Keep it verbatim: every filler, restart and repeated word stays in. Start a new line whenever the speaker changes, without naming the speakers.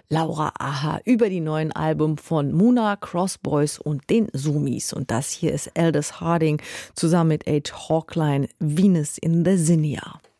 Laura Aha über die neuen Alben von Muna, Crossboys und den Sumis. Und das hier ist Aldous Harding zusammen mit Age Hawkline, Venus in the Zinnia.